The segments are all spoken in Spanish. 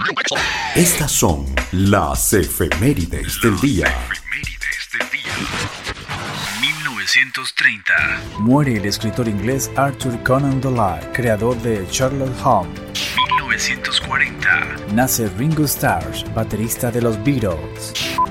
Estas son las efemérides del día. 1930. Muere el escritor inglés Arthur Conan Doyle, creador de Sherlock Holmes. 1940. Nace Ringo Starr, baterista de los Beatles.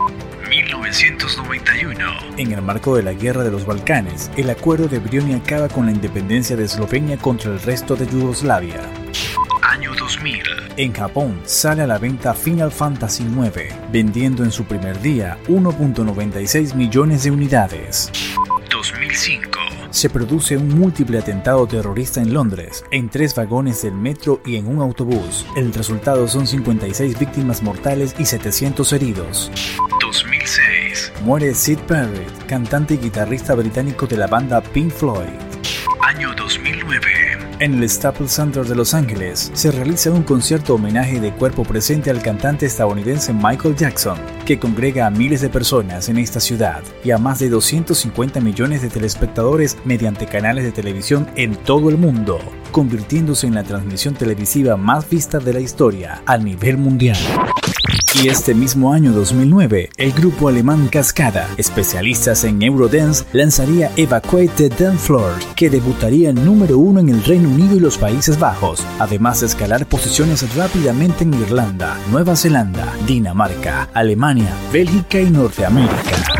1991. En el marco de la Guerra de los Balcanes, el Acuerdo de Brioni acaba con la independencia de Eslovenia contra el resto de Yugoslavia. Año 2000. En Japón sale a la venta Final Fantasy IX, vendiendo en su primer día 1.96 millones de unidades. 2005. Se produce un múltiple atentado terrorista en Londres, en 3 vagones del metro y en un autobús. El resultado son 56 víctimas mortales y 700 heridos. 2006. Muere Sid Barrett, cantante y guitarrista británico de la banda Pink Floyd. Año 2009. En el Staples Center de Los Ángeles se realiza un concierto homenaje de cuerpo presente al cantante estadounidense Michael Jackson, que congrega a miles de personas en esta ciudad y a más de 250 millones de telespectadores mediante canales de televisión en todo el mundo, convirtiéndose en la transmisión televisiva más vista de la historia a nivel mundial. Y este mismo año 2009, el grupo alemán Cascada, especialistas en Eurodance, lanzaría Evacuate the Dance Floor, que debutaría en número 1 en el Reino Unido y los Países Bajos, además de escalar posiciones rápidamente en Irlanda, Nueva Zelanda, Dinamarca, Alemania, Bélgica y Norteamérica.